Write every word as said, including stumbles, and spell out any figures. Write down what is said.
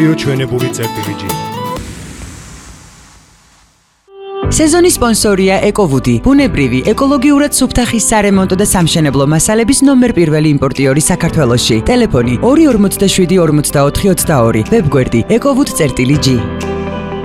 ჩვენებული წერტილი ჯი. სეზონის სპონსორია ეკოვუდი, ბუნებრივი, ეკოლოგიურად სუფთა ხის სარემონტო და სამშენებლო მასალების ნომერ პირველი იმპორტიორი საქართველოში. ტელეფონი ორი ორმოცდაშვიდი ორმოცდაოთხი ოცდაორი, ვებგვერდი ეკოვუდი წერტილი ჯი.